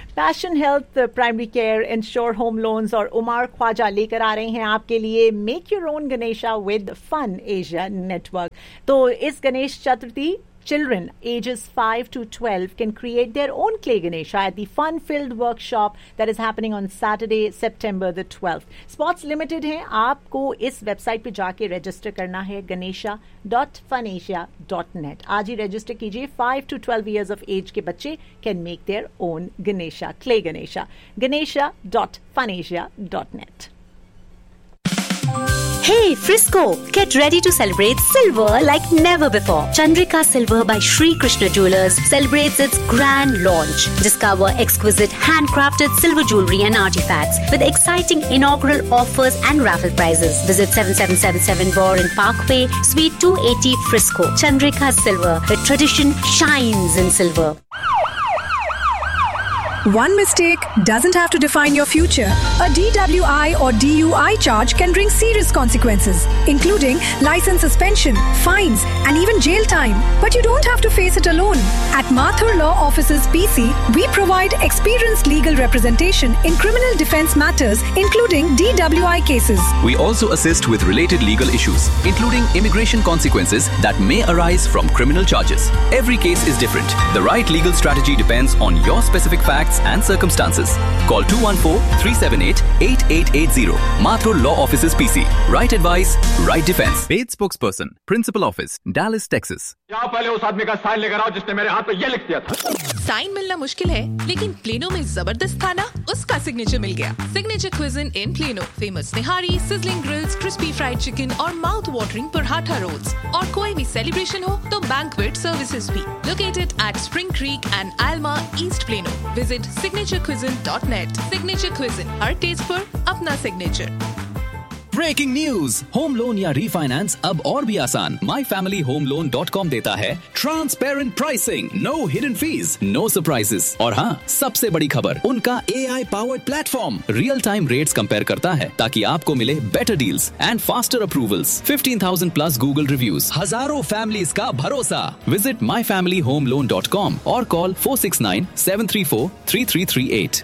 Passion health primary care ensure home loans और उमर ख्वाजा लेकर आ रहे हैं आपके लिए make your own Ganesha with fun Asia network. तो इस Ganesh Chaturthi children ages 5 to 12 can create their own clay Ganesha at the fun-filled workshop that is happening on Saturday, September the 12th. Spots limited हैं, आपको इस वेबसाइट पे जाके register करना है ganesha.funasia.net। आज ही रजिस्टर कीजिए। 5 to 12 years of age के बच्चे can make their own Ganesha, clay Ganesha. ganesha.funasia.net। Hey, Frisco! Get ready to celebrate silver like never before. Chandrika Silver by Sri Krishna Jewelers celebrates its grand launch. Discover exquisite handcrafted silver jewelry and artifacts with exciting inaugural offers and raffle prizes. Visit 7777 Warren Parkway, Suite 280, Frisco. Chandrika Silver, where tradition shines in silver. One mistake doesn't have to define your future. A DWI or DUI charge can bring serious consequences, including license suspension, fines, and even jail time. But you don't have to face it alone. At Mathur Law Offices PC, we provide experienced legal representation in criminal defense matters, including DWI cases. We also assist with related legal issues, including immigration consequences that may arise from criminal charges. Every case is different. The right legal strategy depends on your specific facts and circumstances. Call 214-378-8880. Mathur Law Offices PC. Right advice, right defense. Paid spokesperson, Principal Office, Dallas, Texas. जाओ पहले उस आदमी का sign लेकर आओ जिसने मेरे हाथ पे ये लिख दिया था। साइन मिलना मुश्किल है, लेकिन प्लेनो में जबरदस्त था ना, उसका सिग्नेचर मिल गया। सिग्नेचर क्विज़न इन प्लेनो, फेमस निहारी, sizzling grills, crispy fried chicken और माउथ वाटरिंग पराठा रोल्स। और कोई भी सेलिब्रेशन हो तो बैंक्वेट सर्विसेज भी। Located at spring creek and आल्मा, east plano. Visit signaturecuisine.net. Signature Cuisine, her test पर अपना signature. Breaking news, home loan या रीफाइनेंस अब और भी आसान। myfamilyhomeloan.com देता है transparent pricing, no hidden fees, no surprises. और हाँ, सबसे बड़ी खबर, उनका AI powered platform real time rates compare करता है ताकि आपको मिले better deals and faster approvals. 15,000 plus Google reviews, हजारों फैमिलीज का भरोसा। विजिट myfamilyhomeloan.com और call 469-734-3338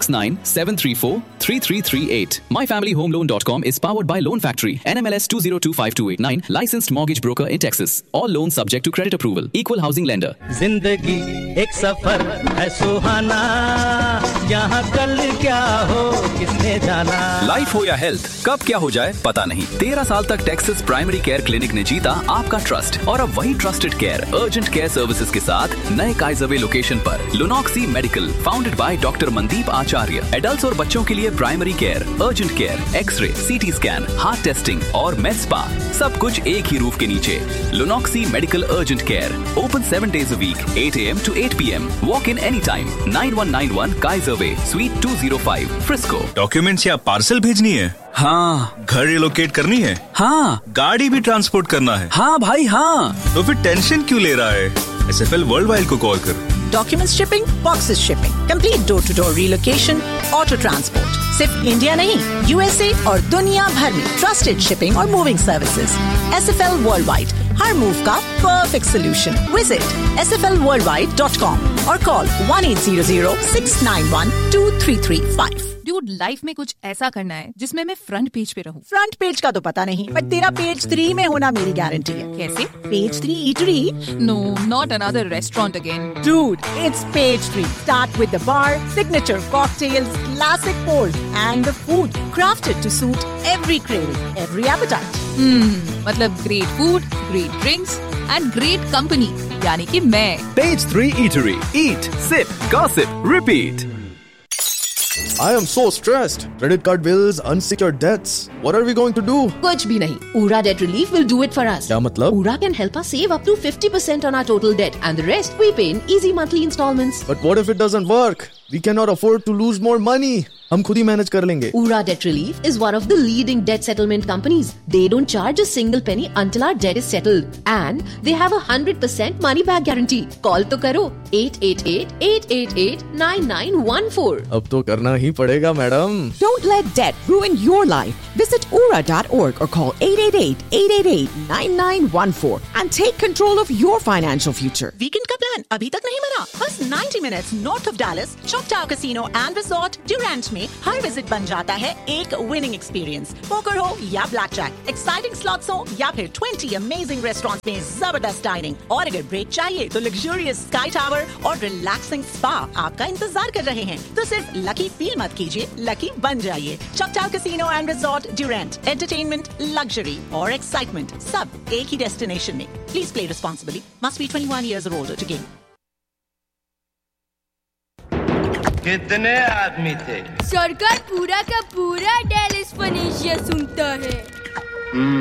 469-734-3338। myfamilyhomeloan.com is powered by Loan Factory, NMLS 20252889, licensed mortgage broker in Texas. All loans subject to credit approval. Equal housing lender. जिंदगी एक सफर है सुहाना, यहाँ कल क्या हो किसने जाना। लाइफ हो या हेल्थ, कब क्या हो जाए पता नहीं। 13 साल तक टेक्सास प्राइमरी केयर क्लिनिक ने जीता आपका ट्रस्ट और अब वही trusted care urgent care services के साथ नए काइजरवे लोकेशन पर। लुनॉक्सी medical, founded by doctor Mandeep Acharya. Adults और बच्चों के लिए primary care, urgent care, x ray, CT scan, heart testing और med spa, सब कुछ एक ही रूफ के नीचे। Lunoxi Medical Urgent Care, open 7 days a week, 8 a.m. to 8 p.m. Walk in anytime. 9191 Kaiser Way, Suite 205, Frisco. Documents या parcel भेजनी है? हाँ। घर रिलोकेट करनी है? हाँ। गाड़ी भी ट्रांसपोर्ट करना है? हाँ भाई हाँ। तो फिर टेंशन क्यों ले रहा है? SFL वर्ल्डवाइड को कॉल कर। Documents shipping, boxes shipping, complete door to door relocation, auto transport. सिर्फ इंडिया नहीं, USA और दुनिया भर में ट्रस्टेड शिपिंग और मूविंग सर्विसेज। SFL वर्ल्डवाइड, हर मूव का परफेक्ट सोल्यूशन। विजिट sflworldwide.com और कॉल 1-800-691-2335। ड्यूड, लाइफ में कुछ ऐसा करना है जिसमें मैं फ्रंट पेज पे रहूं। फ्रंट पेज का तो पता नहीं, बट तेरा पेज 3 में होना मेरी गारंटी है। कैसे? Page 3 eatery? No, not another restaurant again. Dude, it's page 3. Start with the bar, signature cocktails, classic pours, and the food crafted to suit every craving, every appetite. मतलब great food, great drinks, and great company. यानी कि मैं। Page 3 Eatery. Eat, sip, gossip, repeat. I am so stressed. Credit card bills, unsecured debts. What are we going to do? कुछ भी नहीं. Ura Debt Relief will do it for us. क्या मतलब? Ura can help us save up to 50% on our total debt, and the rest we pay in easy monthly installments. But what if it doesn't work? We cannot afford to lose more money. हम खुद ही manage कर लेंगे. Ura Debt Relief is one of the leading debt settlement companies. They don't charge a single penny until our debt is settled, and they have a 100% money back guarantee. Call तो करो 888-888-9914. अब तो करना ही पड़ेगा, madam. Don't let debt ruin your life. Visit ura.org or call 888-888-9914 and take control of your financial future. Weekend का plan अभी तक नहीं बना? बस 90 minutes north of Dallas, चॉकटाओ casino and resort Durand में हर विजिट बन जाता है एक विनिंग एक्सपीरियंस। पोकर हो या ब्लैक जैक, एक्साइटिंग स्लॉट्स हो या फिर 20 अमेजिंग रेस्टोरेंट्स में जबरदस्त डाइनिंग, और अगर ब्रेक चाहिए तो लग्जूरियस स्काई टावर और रिलैक्सिंग स्पा आपका इंतजार कर रहे हैं। तो सिर्फ लकी फील मत कीजिए, लकी बन जाइए। चॉकटाओ casino and resort Durand, entertainment, luxury और एक्साइटमेंट सब एक ही डेस्टिनेशन में। Please play responsibly, must be 21 years or older to game. कितने आदमी थे? सरकार पूरा का पूरा डेलिस फनेशिया सुनता है।